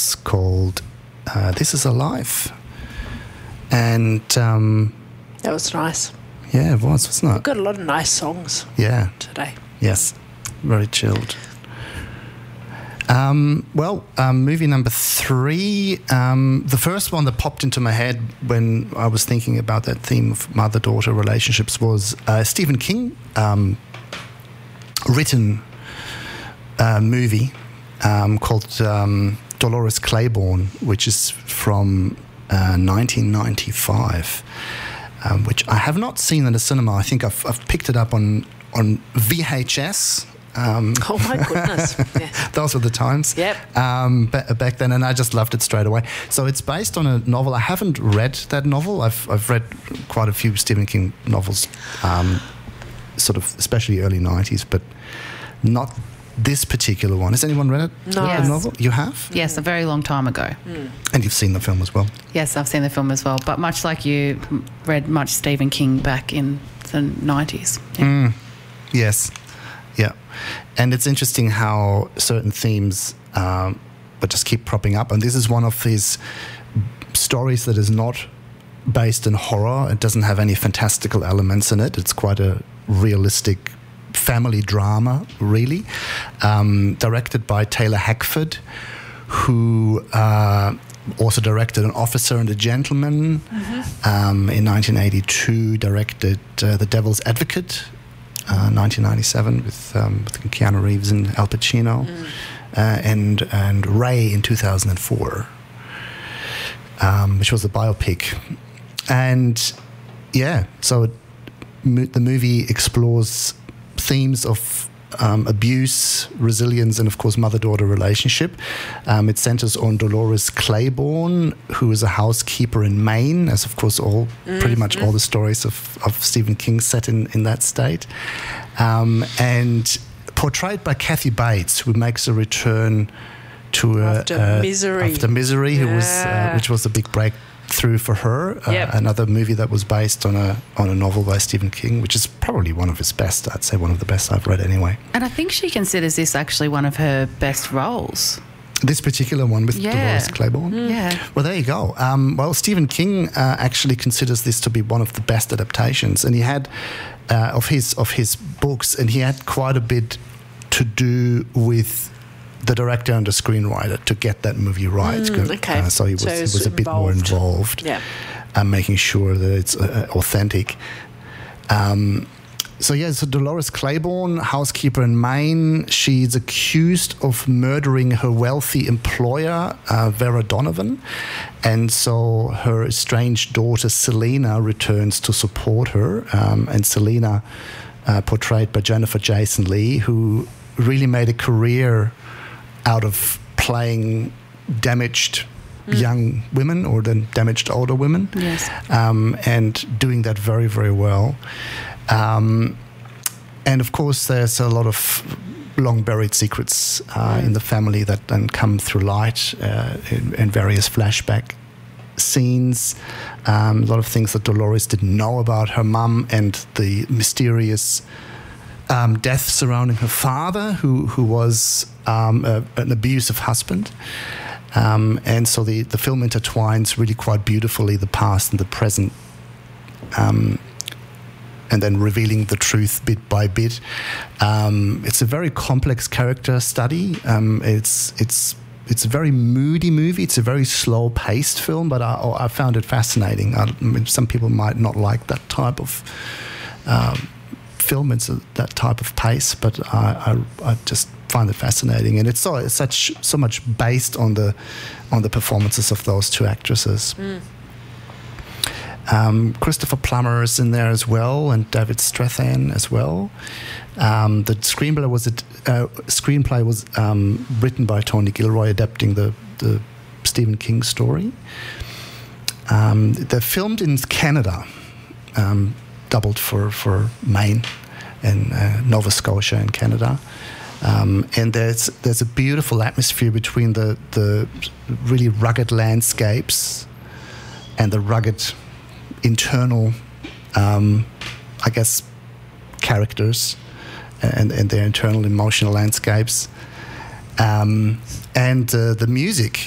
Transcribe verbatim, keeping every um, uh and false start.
was called uh, This Is a Life. And um, that was nice. Yeah, it was, wasn't it? We've got a lot of nice songs yeah. today. Yes, very chilled. Um, well, um, movie number three, um, the first one that popped into my head when I was thinking about that theme of mother-daughter relationships was a Stephen King um, written uh, movie um, called um, Dolores Claiborne, which is from uh, nineteen ninety-five, um, which I have not seen in the cinema. I think I've, I've picked it up on, on V H S. Um, oh my goodness! Yeah. Those were the times. Yep. Um, ba- back then, and I just loved it straight away. So it's based on a novel. I haven't read that novel. I've I've read quite a few Stephen King novels, um, sort of especially early nineties, but not this particular one. Has anyone read it? No. The novel? You have? Yes, a very long time ago. Mm. And you've seen the film as well. Yes, I've seen the film as well. But much like you, read much Stephen King back in the nineties. Yeah. Mm. Yes. Yeah. And it's interesting how certain themes um, but just keep propping up. And this is one of these stories that is not based in horror. It doesn't have any fantastical elements in it. It's quite a realistic family drama, really. Um, directed by Taylor Hackford, who uh, also directed An Officer and a Gentleman. Mm-hmm. Um, in nineteen eighty-two, directed uh, The Devil's Advocate. Uh, nineteen ninety-seven with, um, with Keanu Reeves and Al Pacino, mm. uh, and and Ray in two thousand four, um, which was a biopic, and yeah, so it, mo- the movie explores themes of um, abuse, resilience, and of course mother-daughter relationship. Um, it centers on Dolores Claiborne, who is a housekeeper in Maine, as of course all mm-hmm. pretty much all the stories of, of Stephen King set in, in that state, um, and portrayed by Kathy Bates, who makes a return to uh, after uh, Misery, after Misery, yeah. who was uh, which was a big break. Through for her, uh, yep. another movie that was based on a on a novel by Stephen King, which is probably one of his best. I'd say one of the best I've read anyway. And I think she considers this actually one of her best roles. This particular one with yeah. Dolores Claiborne? Mm. Yeah. Well, there you go. Um, well, Stephen King uh, actually considers this to be one of the best adaptations, and he had uh, of his of his books, and he had quite a bit to do with the director and the screenwriter to get that movie right. Mm, okay. Uh, so he was, so he was a bit more involved, yeah. uh, making sure that it's uh, authentic. Um, so yeah, so Dolores Claiborne, housekeeper in Maine, she's accused of murdering her wealthy employer, uh, Vera Donovan, and so her estranged daughter Selena returns to support her, um, and Selena, uh, portrayed by Jennifer Jason Leigh, who really made a career out of playing damaged mm. young women or then damaged older women, yes. um, and doing that very, very well. Um, and of course, there's a lot of long buried secrets uh, mm. in the family that then come through light uh, in, in various flashback scenes. Um, a lot of things that Dolores didn't know about her mum and the mysterious Um, death surrounding her father, who who was um, a, an abusive husband, um, and so the, the film intertwines really quite beautifully the past and the present, um, and then revealing the truth bit by bit. Um, it's a very complex character study. Um, it's it's it's a very moody movie. It's a very slow paced film, but I, I found it fascinating. I, I mean, some people might not like that type of Um, film. It's a, that type of pace, but I, I, I just find it fascinating, and it's so it's such so much based on the on the performances of those two actresses. Mm. Um, Christopher Plummer is in there as well, and David Strathairn as well. Um, the screenplay was a, uh, screenplay was um, written by Tony Gilroy, adapting the the Stephen King story. Um, they're filmed in Canada. Um, doubled for, for Maine and uh, Nova Scotia in Canada. Um, and there's there's a beautiful atmosphere between the, the really rugged landscapes and the rugged internal, um, I guess, characters and, and their internal emotional landscapes. Um, and uh, the music